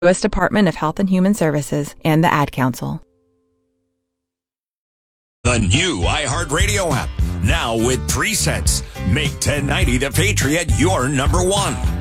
U.S. Department of Health and Human Services, and the Ad Council. The new iHeartRadio app, now with 3 cents. Make 1090 The Patriot your number one.